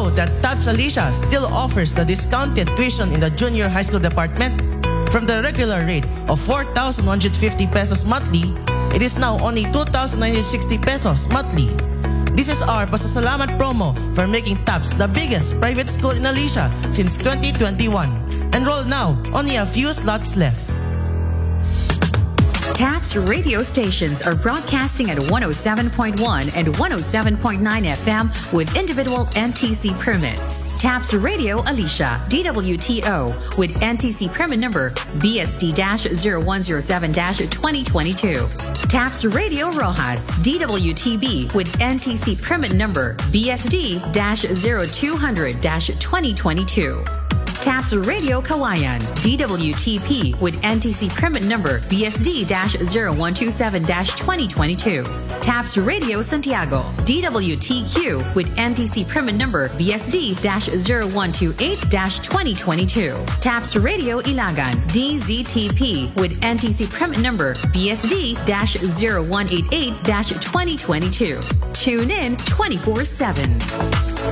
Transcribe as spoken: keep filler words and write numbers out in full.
know that TAPS Alicia still offers the discounted tuition in the junior high school department? From the regular rate of four thousand one hundred fifty pesos monthly, it is now only two thousand nine hundred sixty pesos monthly. This is our pasasalamat promo for making TAPS the biggest private school in Alicia since twenty twenty-one. Enroll now, only a few slots left. TAPS radio stations are broadcasting at one oh seven point one and one oh seven point nine F M with individual N T C permits. TAPS Radio Alicia, D W T O, with N T C permit number B S D zero one zero seven twenty twenty-two. TAPS Radio Rojas, D W T B, with N T C permit number B S D zero two hundred twenty twenty-two. TAPS Radio Kawayan, D W T P, with N T C permit number B S D zero one two seven twenty twenty-two. TAPS Radio Santiago, D W T Q, with N T C permit number B S D zero one two eight twenty twenty-two. TAPS Radio Ilagan, D Z T P, with N T C permit number B S D zero one eight eight twenty twenty-two. Tune in twenty-four seven.